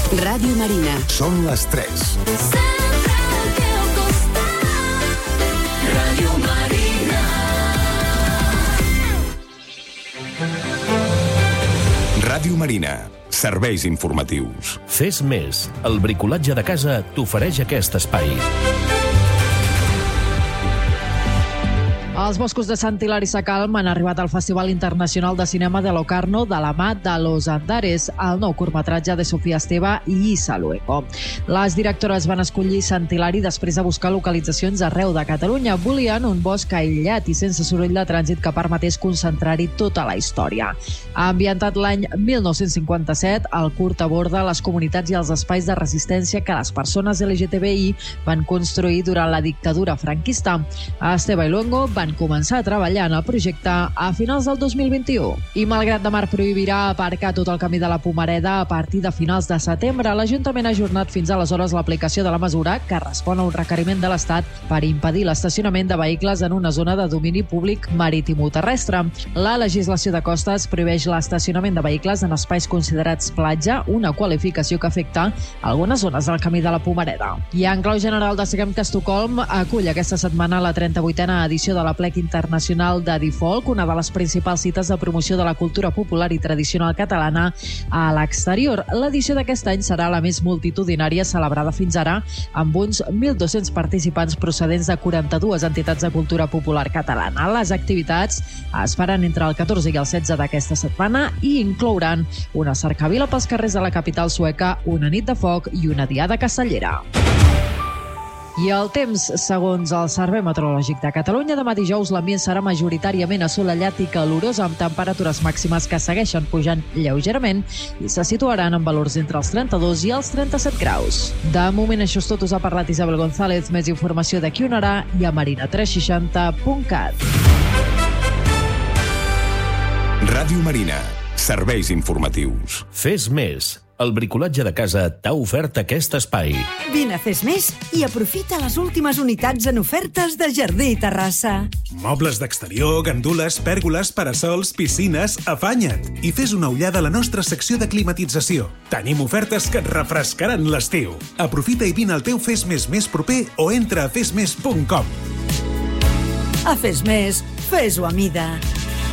Ràdio Marina. Són les 3. Sempre al teu costat. Ràdio Marina. Ràdio Marina. Serveis informatius. Fes més. El bricolatge de casa t'ofereix aquest espai. Els boscos de Sant Hilari Sacalm han arribat al Festival Internacional de Cinema de Locarno de la mà de Los Andares, el nou curtmetratge de Sofia Esteve i Isa Luengo. Les directores van escollir Sant Hilari després de buscar localitzacions arreu de Catalunya. Volien un bosc aïllat i sense soroll de trànsit que permetés concentrar-hi tota la història. Ambientat l'any 1957, el curt aborda les comunitats i els espais de resistència que les persones LGTBI van construir durant la dictadura franquista. Esteve i Luengo van començar a treballar en el projecte a finals del 2021. I malgrat de Mar prohibirà aparcar tot el camí de la Pomareda a partir de finals de setembre, l'Ajuntament ha ajornat fins aleshores l'aplicació de la mesura, que respon a un requeriment de l'Estat per impedir l'estacionament de vehicles en una zona de domini públic marítim-terrestre. La legislació de costes prohibeix l'estacionament de vehicles en espais considerats platja, una qualificació que afecta algunes zones del camí de la Pomareda. I en clau general destaquem que Estocolm acull aquesta setmana la 38a edició de la Plec Internacional de Difolk, una de les principals cites de promoció de la cultura popular i tradicional catalana a l'exterior. L'edició d'aquest any serà la més multitudinària celebrada fins ara, amb uns 1.200 participants procedents de 42 entitats de cultura popular catalana. Les activitats es faran entre el 14 i el 16 d'aquesta setmana i inclouran una cercavila pels carrers de la capital sueca, una nit de foc i una diada castellera. I el temps, segons el Servei Meteorològic de Catalunya, demà dijous l'ambient serà majoritàriament assolellat i calorós, amb temperatures màximes que segueixen pujant lleugerament i se situaran en valors entre els 32 i els 37 graus. De moment això és tot. Us ha parlat Isabel González. Més informació d'aquí una hora i a marina360.cat. Ràdio Marina. Serveis informatius. Fes més. El bricolatge de casa t'ha ofert aquest espai. Vine a Fes Més i aprofita les últimes unitats en ofertes de Jardí i Terrassa. Mobles d'exterior, gandules, pèrgoles, parasols, piscines, afanya't i fes una ullada a la nostra secció de climatització. Tenim ofertes que et refrescaran l'estiu. Aprofita i vine al teu Fes Més més proper o entra a fesmes.com. A Fes Més, fes-ho a mida.